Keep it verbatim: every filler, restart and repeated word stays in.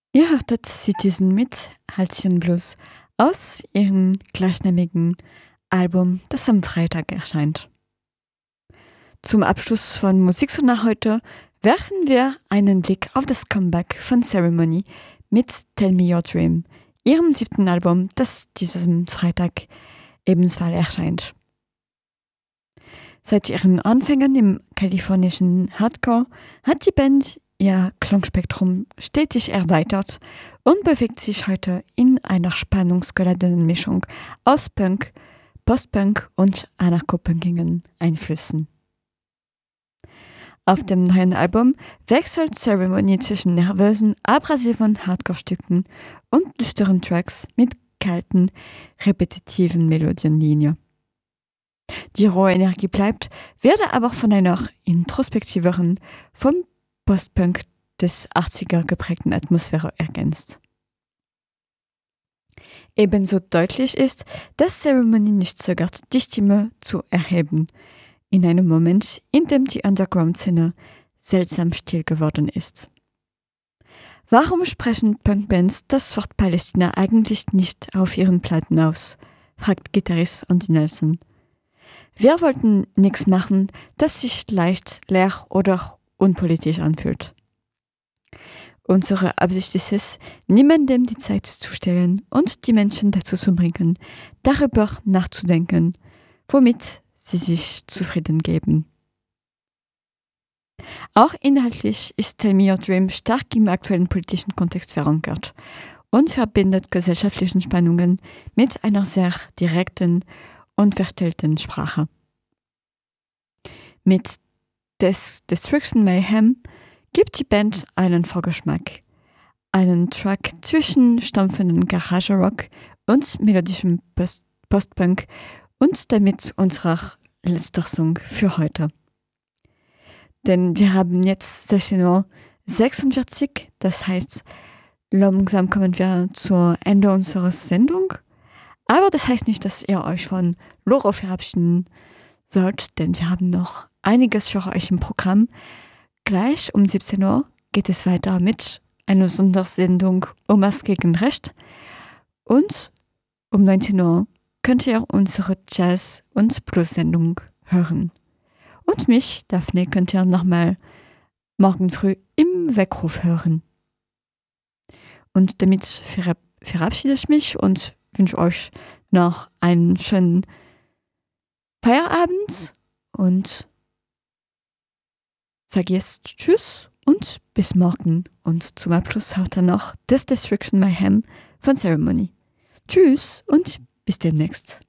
Ihr hörtet Citizen mit Halschen Blues aus ihrem gleichnamigen Album, das am Freitag erscheint. Zum Abschluss von Musiksonach heute werfen wir einen Blick auf das Comeback von Ceremony mit Tell Me Your Dream, ihrem siebten Album, das diesen Freitag ebenfalls erscheint. Seit ihren Anfängen im kalifornischen Hardcore hat die Band ihr Klangspektrum stetig erweitert und bewegt sich heute in einer spannungsgeladenen Mischung aus Punk, Post-Punk und anarcho-punkigen Einflüssen. Auf dem neuen Album wechselt Ceremony zwischen nervösen, abrasiven Hardcore-Stücken und düsteren Tracks mit kalten, repetitiven Melodienlinien. Die rohe Energie bleibt, werde aber von einer introspektiveren, vom Post-Punk des achtziger geprägten Atmosphäre ergänzt. Ebenso deutlich ist, dass Ceremony nicht zögert, die Stimme zu erheben, in einem Moment, in dem die Underground-Szene seltsam still geworden ist. Warum sprechen Punkbands das Wort Palästina eigentlich nicht auf ihren Platten aus? Fragt Gitarrist Andy Nelson. Wir wollten nichts machen, das sich leicht, leer oder unpolitisch anfühlt. Unsere Absicht ist es, niemandem die Zeit zu stellen und die Menschen dazu zu bringen, darüber nachzudenken, womit sie sich zufrieden geben. Auch inhaltlich ist Tell Me Your Dream stark im aktuellen politischen Kontext verankert und verbindet gesellschaftliche Spannungen mit einer sehr direkten und verstellten Sprache. Mit Des Destruction Mayhem gibt die Band einen Vorgeschmack, einen Track zwischen stampfenden Garage-Rock und melodischem Post- Post-Punk und damit unserer letzter Song für heute. Denn wir haben jetzt sechzehn Uhr sechsundvierzig, das heißt, langsam kommen wir zum Ende unserer Sendung. Aber das heißt nicht, dass ihr euch von Loro verabschieden sollt, denn wir haben noch einiges für euch im Programm. Gleich um siebzehn Uhr geht es weiter mit einer Sondersendung Omas gegen Recht. Und um neunzehn Uhr könnt ihr unsere Jazz- und Blues-Sendung hören. Und mich, Daphne, könnt ihr nochmal morgen früh im Weckruf hören. Und damit ver- verabschiede ich mich und wünsche euch noch einen schönen Feierabend und sage jetzt Tschüss und bis morgen. Und zum Abschluss hört ihr noch Des Destruction Mayhem von Ceremony. Tschüss und bis demnächst.